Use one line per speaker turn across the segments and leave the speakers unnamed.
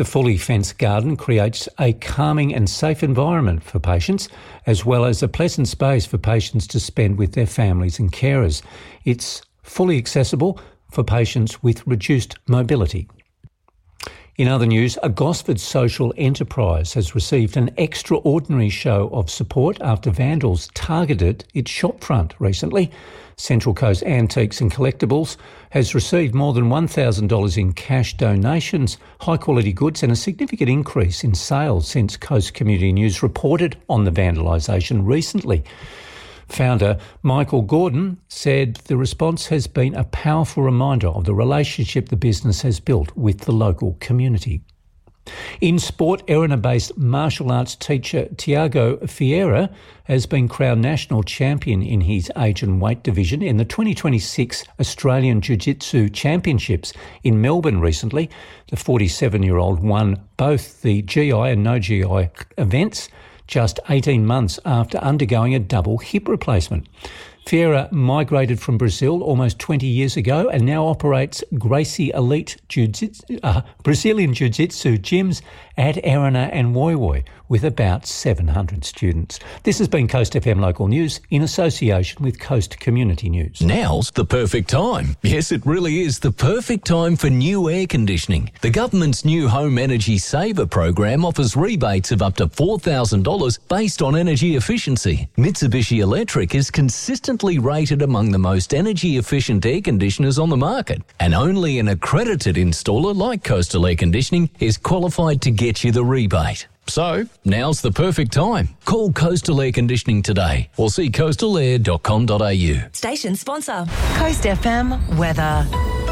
The fully fenced garden creates a calming and safe environment for patients, as well as a pleasant space for patients to spend with their families and carers. It's fully accessible for patients with reduced mobility. In other news, a Gosford social enterprise has received an extraordinary show of support after vandals targeted its shopfront recently. Central Coast Antiques and Collectibles has received more than $1,000 in cash donations, high-quality goods and a significant increase in sales since Coast Community News reported on the vandalisation recently. Founder Michael Gordon said the response has been a powerful reminder of the relationship the business has built with the local community. In sport, Erina-based martial arts teacher Tiago Fiera has been crowned national champion in his age and weight division in the 2026 Australian Jiu-Jitsu Championships in Melbourne recently. The 47-year-old won both the GI and no GI events just 18 months after undergoing a double hip replacement. Fiera migrated from Brazil almost 20 years ago and now operates Gracie Elite Brazilian Jiu-Jitsu gyms at Erina and Woy Woy with about 700 students. This has been Coast FM Local News in association with Coast Community News.
Now's the perfect time. Yes, it really is the perfect time for new air conditioning. The government's new Home Energy Saver program offers rebates of up to $4,000 based on energy efficiency. Mitsubishi Electric is consistently rated among the most energy efficient air conditioners on the market, and only an accredited installer like Coastal Air Conditioning is qualified to get you the rebate. So, now's the perfect time. Call Coastal Air Conditioning today or see coastalair.com.au.
Station sponsor, Coast FM weather.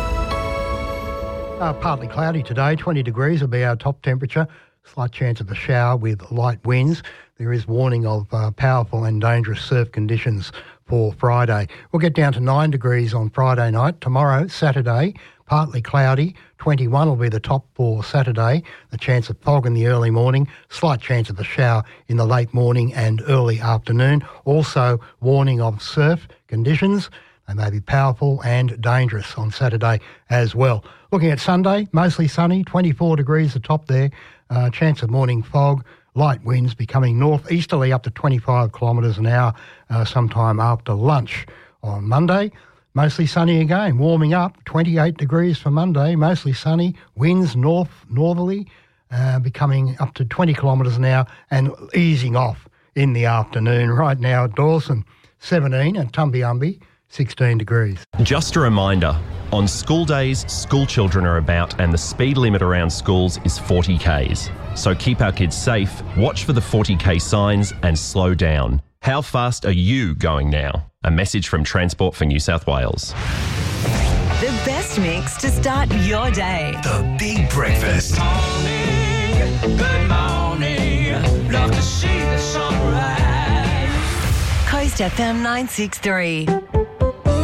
Partly cloudy today, 20 degrees will be our top temperature. Slight chance of a shower with light winds. There is warning of powerful and dangerous surf conditions for Friday. We'll get down to 9 degrees on Friday night. Tomorrow, Saturday, partly cloudy. 21 will be the top for Saturday. The chance of fog in the early morning. Slight chance of a shower in the late morning and early afternoon. Also, warning of surf conditions. They may be powerful and dangerous on Saturday as well. Looking at Sunday, mostly sunny, 24 degrees the top there. Chance of morning fog. Light winds becoming northeasterly up to 25 kilometres an hour sometime after lunch. On Monday, mostly sunny again, warming up, 28 degrees for Monday, mostly sunny, winds northerly, becoming up to 20 kilometres an hour and easing off in the afternoon. Right now at Dawson, 17 and Tumbiumbi, 16 degrees.
Just a reminder, on school days, school children are about and the speed limit around schools is 40 Ks. So keep our kids safe, watch for the 40K signs and slow down. How fast are you going now? A message from Transport for New South Wales.
The best mix to start your day.
The Big Breakfast. Good morning. Love to see the sunrise.
Coast FM 963.